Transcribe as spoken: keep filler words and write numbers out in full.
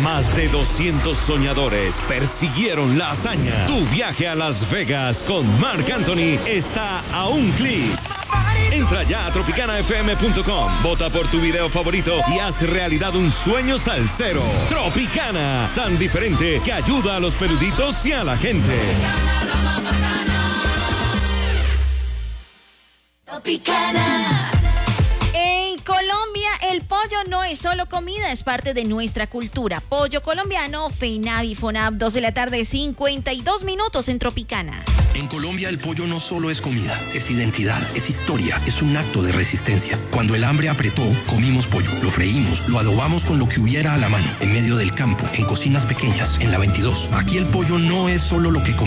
Más de doscientos soñadores persiguieron la hazaña. Tu viaje a Las Vegas con Marc Anthony está a un clic. Entra ya a tropicana f m punto com, vota por tu video favorito y haz realidad un sueño salsero. Tropicana, tan diferente que ayuda a los peluditos y a la gente. Tropicana. En Colombia, el pollo no es solo comida, es parte de nuestra cultura. Pollo colombiano, FEINAVI, FONAP, dos de la tarde, cincuenta y dos minutos en Tropicana. En Colombia el pollo no solo es comida, es identidad, es historia, es un acto de resistencia. Cuando el hambre apretó, comimos pollo, lo freímos, lo adobamos con lo que hubiera a la mano, en medio del campo, en cocinas pequeñas, en la veintidós. Aquí el pollo no es solo lo que comemos.